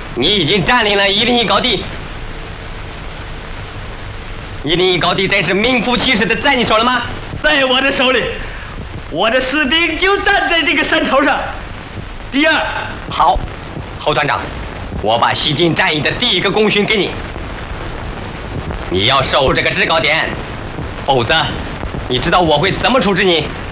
你已经占领了101高地。101高地真是名副其实的在你手了吗？ 在我的手里，我的士兵就站在这个山头上。第二， 好，侯团长，我把西进战役的第1个功勋给你，你要守这个制高点，否则，你知道我会怎么处置你？